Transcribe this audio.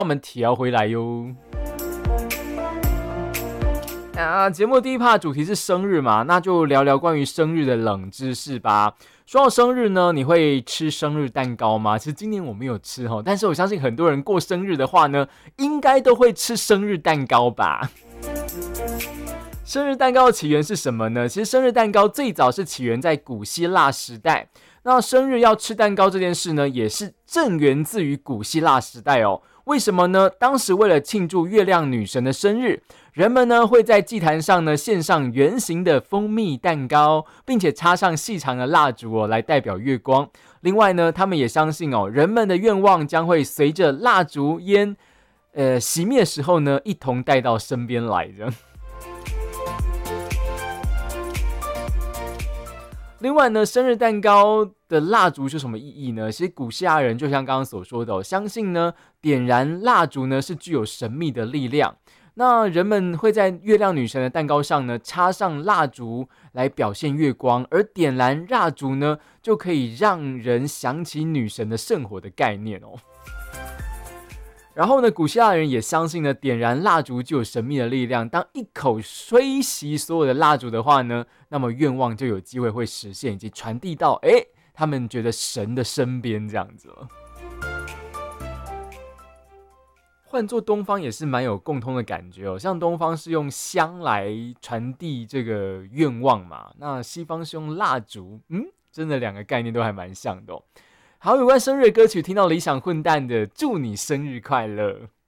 我们调回来哟。节目第一 part 主题是生日嘛，那就聊聊关于生日的冷知识吧。说到生日呢，你会吃生日蛋糕吗？其实今年我没有吃齁，但是我相信很多人过生日的话呢，应该都会吃生日蛋糕吧。生日蛋糕的起源是什么呢？其实生日蛋糕最早是起源在古希腊时代。那生日要吃蛋糕这件事呢，也是正源自于古希腊时代哦。为什么呢？当时为了庆祝月亮女神的生日，人们呢会在祭坛上呢献上圆形的蜂蜜蛋糕，并且插上细长的蜡烛哦，来代表月光。另外呢，他们也相信哦，人们的愿望将会随着蜡烛烟熄灭时候呢，一同带到身边来的。另外呢，生日蛋糕的蜡烛是什么意义呢？其实古希腊人就像刚刚所说的哦，相信呢点燃蜡烛呢是具有神秘的力量。那人们会在月亮女神的蛋糕上呢插上蜡烛来表现月光，而点燃蜡烛呢就可以让人想起女神的圣火的概念哦。然后呢，古希腊人也相信呢，点燃蜡烛就有神秘的力量。当一口吹熄所有的蜡烛的话呢，那么愿望就有机会会实现，以及传递到他们觉得神的身边这样子了。换做东方也是蛮有共通的感觉哦，像东方是用香来传递这个愿望嘛，那西方是用蜡烛，真的两个概念都还蛮像的哦。好，有关生日的歌曲，听到理想混蛋的《祝你生日快乐》。